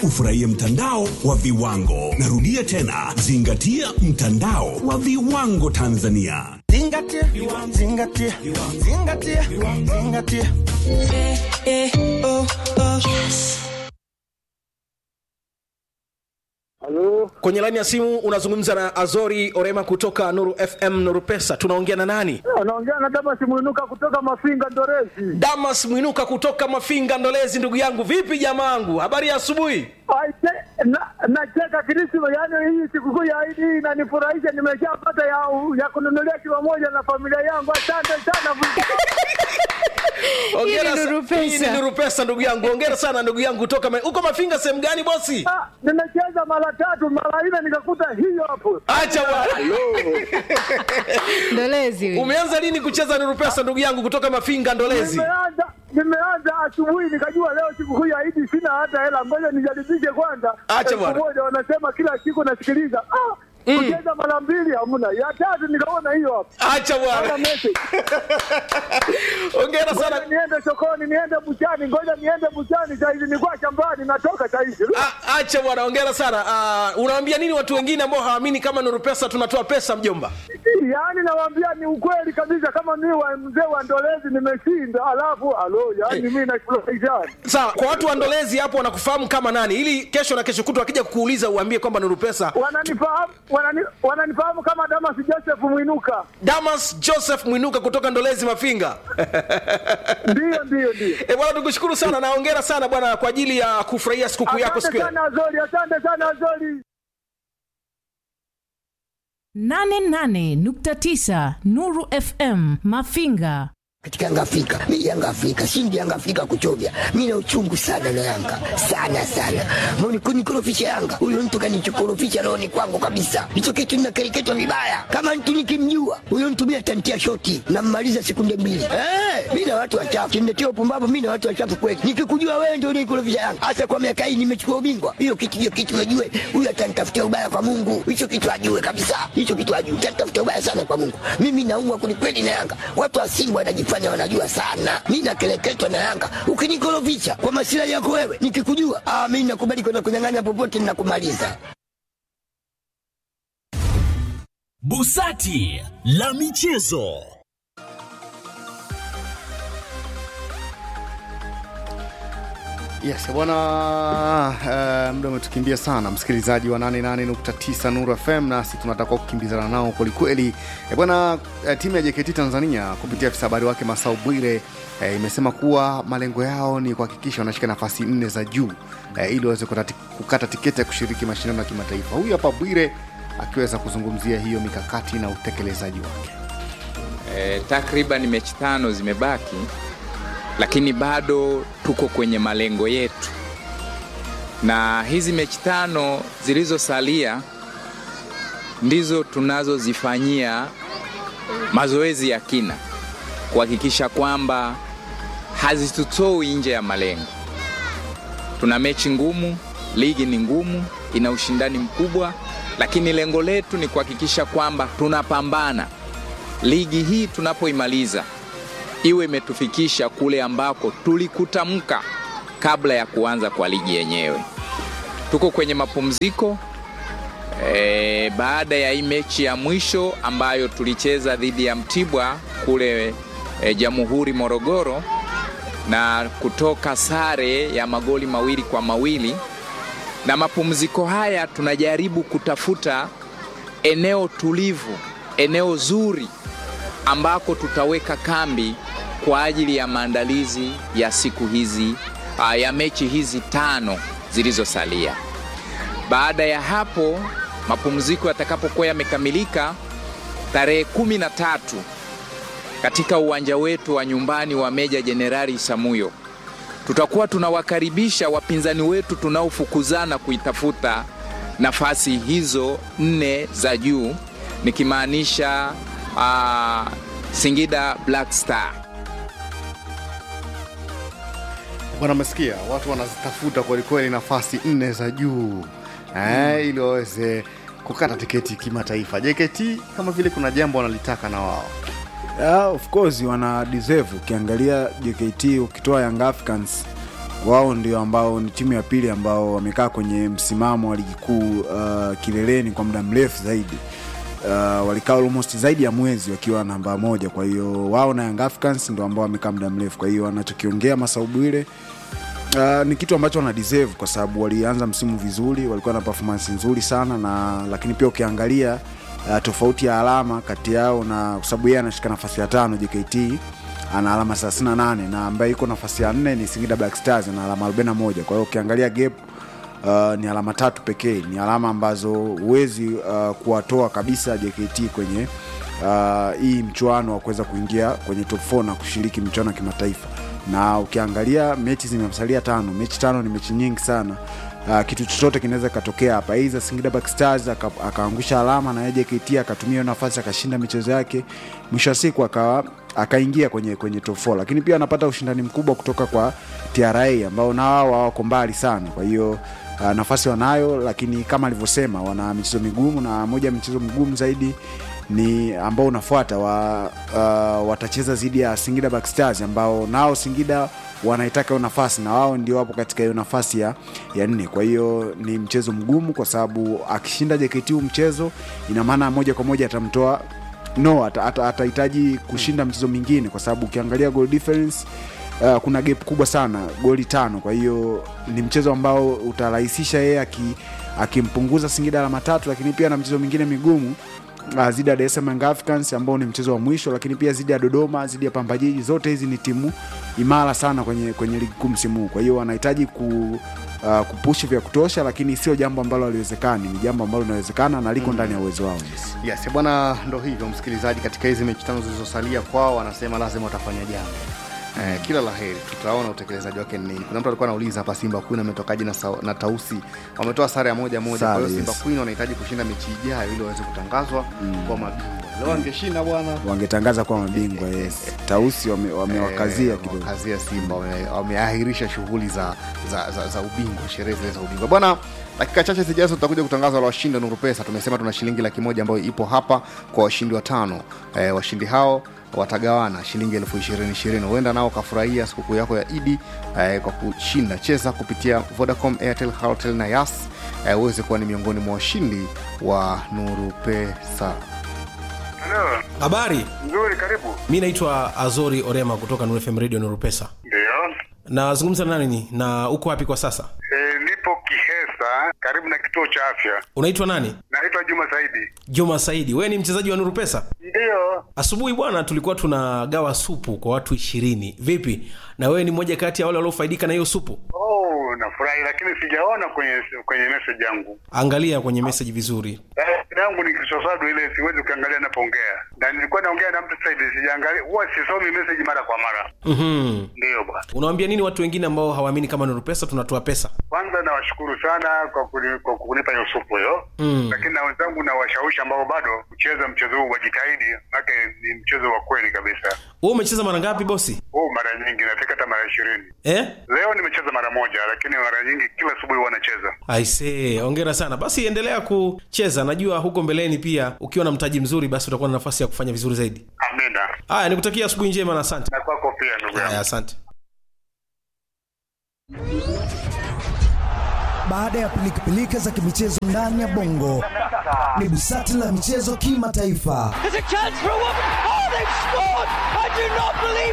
ufurahie mtandao wa viwango. Narudia tena, zingatia mtandao wa viwango Tanzania. Zingatia, zingatia, zingatia, zingatia. Yes. Halo. Kwenye line ya simu unazungumza na Azori Orema kutoka Nuru FM Nuru Pesa. Tunaongea na nani? Naongea na Damas Mwinuka kutoka Mafinga Ndolezi. Damas Mwinuka kutoka Mafinga Ndolezi. Ndugu yangu, vipi jamaangu? Habari ya asubuhi? Nacheka Krisma, yani hii sikukuu ya Eid inanifurahisha. Nimeshapata ya kununulia kilo moja na familia yangu. Asante sana. Hongera sana Nuru Pesa ndugu yangu. Hongera sana ndugu yangu kutoka uko Mafinga sehemu gani bosi? Nimecheza mara 3 mara 4 nikakuta hiyo hapo. Acha bwana. Ndolezi. Umeanza lini kucheza Nuru Pesa ndugu yangu kutoka Mafinga Ndolezi? Nimeanza asubuhi, nikajua leo sikukuu ya Eid sina hata hela, ngoja nijaribishe kwanza. Acha bwana. Mmoja wanasema kila siku nasikiliza. Kucheza mara 2 hamna. Ya 3 nikaona hiyo hapo. Acha bwana. Hongera sana. Niende sokoni, niende buchani, ngoja niende buchani sasa hivi, nilikuwa shambani natoka sasa hivi. Acha bwana, hongera sana. Unawaambia nini watu wengine ambao hawaamini kama Nuru Pesa tunatoa pesa mjomba? Yaani nawaambia ni ukweli kabisa, kama mimi mzee wa Ndolezi nimeshinda, alafu yani mimi nafurahi. Sawa, kwa watu wa Ndolezi hapo wanakufahamu kama nani? Ili kesho na kesho kutwa akija kukuuliza uambie kwamba Nuru Pesa. Wananifahamu kama Damas Joseph Mwinuka. Damas Joseph Mwinuka kutoka Ndolezi Mafinga. Ndio. Bwana tukushukuru sana na hongera sana bwana kwa ajili ya kufurahia sikukuu yako siku ya. Asante sana Azori. 88.9 Nuru FM Mafinga. Katika Yanga Afrika, mimi Yanga Afrika, shindi Yanga Afrika kuchovya. Mimi na uchungu sana na Yanga. Sana. Mbona kunikorofisha Yanga? Huyo mtu kanichokorofisha roho ni kwangu kabisa. Hicho kitu ninakereketwa vibaya. Kama mtu nikimjua, huyo mtu mimi atantia shoti na mmaliza sekunde 2. Mimi na watu wachafu. Kindetea upumbavu, mimi na watu wachafu kweli. Nikikujua wewe ndio unikorofisha Yanga. Hasa kwa miaka hii nimechukua ubingwa. Hiyo kitu najue. Huyo atanitafutia ubaya kwa Mungu. Hicho kitu ajue kabisa. Atanitafutia ubaya sana kwa Mungu. Mimi naumwa kweli na Yanga. Watu wa Simba wanajifanya wanajua sana. Mimi nakeleketwa na Yanga. Ukinikorofisha kwa masilahi yako wewe, nikikujua mimi nakubali kwenda kunyang'anya popote ninakumaliza. Busati la michezo. Yes, bwana, muda umetukimbia sana msikilizaji wa 88.9 Nuru FM, nasi tunataka kukimbizana nao kweli. Bwana, timu ya JKT Tanzania kupitia afisa habari wake Masau Bwire imesema kuwa malengo yao ni kuhakikisha wanashika nafasi 4 za juu ili waweze kukata tiketi ya kushiriki mashindano ya kimataifa. Huyu hapa Bwire akiweza kuzungumzia hiyo mikakati na utekelezaji wake. Takriban mechi 5 zimebaki, lakini bado tuko kwenye malengo yetu. Na hizi mechi 5 zilizosalia ndizo tunazozifanyia mazoezi ya kina kuhakikisha kwamba hazitutoi nje ya malengo. Tuna mechi ngumu, ligi ni ngumu, ina ushindani mkubwa, lakini lengo letu ni kuhakikisha kwamba tunapambana. Ligi hii tunapoimaliza iwe imetufikisha kule ambako tulikutamka kabla ya kuanza kwa ligi yenyewe. Tuko kwenye mapumziko baada ya hii mechi ya mwisho ambayo tulicheza dhidi ya Mtibwa kule Jamhuri Morogoro na kutoka sare ya magoli 2-2. Na mapumziko haya tunajaribu kutafuta eneo tulivu, eneo zuri ambako tutaweka kambi kwa ajili ya maandalizi ya siku hizi ya mechi hizi 5 zilizosalia. Baada ya hapo mapumziko yatakapokuwa yamekamilika tarehe 13 katika uwanja wetu wa nyumbani wa Meja Jenerali Isamuyo, tutakuwa tunawakaribisha wapinzani wetu tunaofukuzana kuitafuta nafasi hizo 4 za juu, nikimaanisha Singida Black Star. Wanamesikia watu wanazitafuta kweli nafasi 4 za juu ili waweze kukata tiketi kimataifa. JKT kama vile kuna jambo wanalitaka na wao. Of course wana deserve. Ukiangalia JKT ukitoa Young Africans wao ndio ambao ni timu ya pili ambao wamekaa kwenye msimamo wa ligi kuu kileleni kwa muda mrefu zaidi. Walikaa almost zaidi ya mwezi wakiwa namba 1. Kwa hiyo wao na Young Africans ndio ambao wamekaa muda mrefu. Kwa hiyo wanachokiongea Masaubu ile ni kitu ambacho wana deserve kwa sababu walianza msimu vizuri, walikuwa na performance nzuri sana lakini pia ukiangalia tofauti ya alama kati yao, na kwa sababu yeye anashika nafasi ya 5 JKT ana alama 38 na ambaye yuko nafasi ya 4 ni Singida Black Stars na alama 41. Kwa hiyo ukiangalia gap ni alama 3 pekee, ni alama ambazo huwezi kuwatoa kabisa JKT kwenye hii mchuano wa kuweza kuingia kwenye top 4 na kushiriki mchuano wa kimataifa. Na ukiangalia mechi zimemsalia 5, mechi 5 ni mechi nyingi sana. Kitu chochote kinaweza katokea hapa. Aidha Singida Black Stars akaangusha alama na JKT akatumia nafasi akashinda michezo yake, mwisho wa siku akaingia kwenye top 4. Lakini pia anapata ushindani mkubwa kutoka kwa TRA ambao nao wako mbali sana. Kwa hiyo nafasi wanayo, lakini kama alivyosema wana michezo migumu, na moja michezo migumu zaidi ni ambao unafuata watacheza dhidi ya Singida Black Stars ambao nao Singida wanaitaka hiyo nafasi na wao ndio wapo katika hiyo nafasi ya 4. Kwa hiyo ni mchezo mgumu kwa sababu akishinda JKT mchezo ina maana moja kwa moja atamtoa atahitaji kushinda mchezo mwingine, kwa sababu ukiangalia goal difference kuna gap kubwa sana, goli 5. Kwa hiyo ni mchezo ambao utarahisisha yeye akimpunguza Singida alama 3, lakini pia na mchezo mwingine migumu zidi ya Dar es Salaam Young Africans ambao ni mchezo wa mwisho, lakini pia zidi ya Dodoma, zidi ya Pamba Jiji. Zote hizi ni timu imara sana kwenye ligi kuu msimu huu. Kwa hiyo wanahitaji kupush vya kutosha, lakini sio jambo ambalo haliwezekani, ni jambo ambalo linawezekana na liko ndani ya uwezo wao. Yes, bwana, ndo hivyo msikilizaji, katika hizi mechi 5 zilizosalia kwao wanasema lazima watafanya jambo. Kila laheri, tutaona utekelezaji wake ni. Kuna mtu alikuwa anauliza hapa Simba Queen ametokaje na Tausi. Wametoa sare ya 1-1. Kwa hiyo Simba Queen wanahitaji kushinda mechi ijayo ili waweze kutangazwa kwa mabingwa. Leo wangeshinda bwana, wangetangaza kwa mabingwa. Yes. Tausi wamewakazia kidogo. Kazia Simba wameahirisha shughuli za ubingwa, sherehe zile za ubingwa. Bwana, dakika chache zijazo tutakuja kutangaza wale washindi wa Nuru Pesa. Tumesema tuna shilingi 100,000 ambayo ipo hapa kwa washindi watano. Washindi hao watagawana shilingi 20,020. Huenda nao kafurahia sikukuu yako ya Idi kwa kushinda. Cheza kupitia Vodacom, Airtel, Halotel na Yas uweze kuwa ni miongoni mwa washindi wa Nuru Pesa. Hello. Habari? Nzuri, karibu. Mimi naitwa Azori Orema kutoka Nuru FM Radio Nuru Pesa. Ndio. Nazungumza na nani na uko wapi kwa sasa? Nipo Kihesa, karibu na kituo cha afya. Unaitwa nani? Naitwa Juma Saidi. Juma Saidi, wewe ni mchezaji wa Nuru Pesa? Ndio. Asubuhi bwana tulikuwa tunagawa supu kwa watu 20. Vipi? Na wewe ni mmoja kati ya wale waliofaidika na hiyo supu? Nafurahi, lakini sijaona kwenye message yangu. Angalia kwenye message vizuri. Yangu ni kisosado ile, siwezi kuangalia ninapoongea. Na nilikuwa naongea na mtu Saidi, sijaangalia, huwa sisomi message mara kwa mara. Ndio bwana. Unawaambia nini watu wengine ambao hawaamini kama Nuru Pesa tunatoa pesa? Kwanza nawashukuru sana kwa kunipa hiyo supu hiyo. Lakini na wenzangu na washawishi ambao bado kucheza mchezo huu wajitahidi, maana ni mchezo wa kweli kabisa. Wewe umecheza mara ngapi bosi? Mara nyingi, nataka hata mara 20. Leo nimecheza mara 1, lakini mara nyingi kila asubuhi huwa nacheza. I see, hongera sana. Basi endelea kucheza. Najua huko mbeleni pia ukiwa na mtaji mzuri basi utakuwa na nafasi ya kufanya vizuri zaidi. Amina. Haya, nikutakia asubuhi njema na asante. Na kwako pia ndugu yangu. Asante. Baada ya pilika za kimichezo ndani ya Bongo, ni busati la michezo kimataifa. There's a chance for a woman. Oh, they've scored! I do not believe